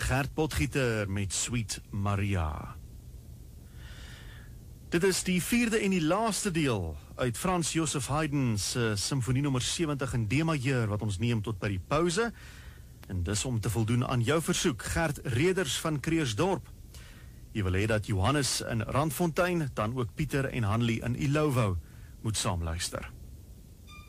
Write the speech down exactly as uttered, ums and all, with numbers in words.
Gert Potgieter met Sweet Maria. Dit is die vierde en die laaste deel uit Frans Joseph Haydn's uh, Symfonie nommer sewentig in D-majeur wat ons neem tot by die pauze. En dis om te voldoen aan jou versoek, Gert Reders van Kreersdorp. Jy wil hê dat Johannes in Randfontein, dan ook Pieter en Hanlie in Ilovo moet saamluister.